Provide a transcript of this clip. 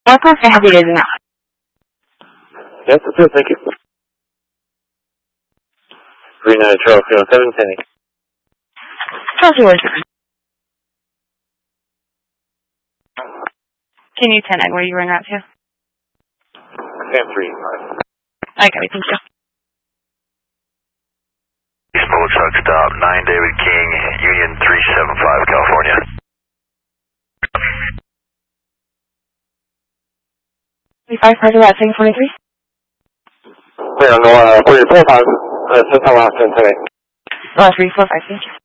Aircraft, I have you guys now. Yes, that's it, thank you. 39 Charles 710. Charles yours. Can you 10 where you run out to? Sam 3. I got it, thank you. Smoke truck stop, 9 David King, Union 375, California. Part of that thing, 23? Clear on the 44 5, 10 10 10. 345, thank you.